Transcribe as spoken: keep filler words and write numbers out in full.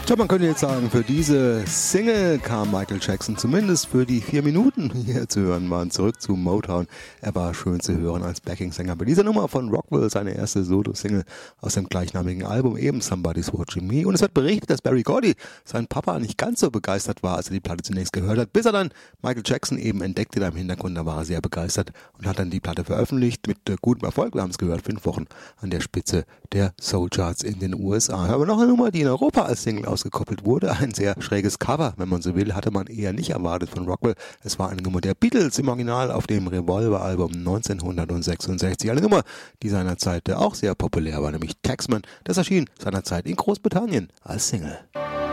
Tja, man könnte jetzt sagen, für diese Single kam Michael Jackson zumindest für die vier Minuten hier zu hören waren. Zurück zu Motown. Er war schön zu hören als Backing-Sänger. Bei dieser Nummer von Rockwell, seine erste Solo-Single aus dem gleichnamigen Album, eben Somebody's Watching Me. Und es wird berichtet, dass Berry Gordy, sein Papa, nicht ganz so begeistert war, als er die Platte zunächst gehört hat, bis er dann Michael Jackson eben entdeckte da im Hintergrund. Da war er sehr begeistert und hat dann die Platte veröffentlicht mit äh, gutem Erfolg. Wir haben es gehört, fünf Wochen an der Spitze der Soul-Charts in den U S A. Hören wir noch eine Nummer, die in Europa als Single ausgekoppelt wurde. Ein sehr schräges Cover, wenn man so will, hatte man eher nicht erwartet von Rockwell. Es war eine Nummer der Beatles im Original auf dem Revolver-Album neunzehnhundertsechsundsechzig. Eine Nummer, die seinerzeit auch sehr populär war, nämlich Taxman. Das erschien seinerzeit in Großbritannien als Single.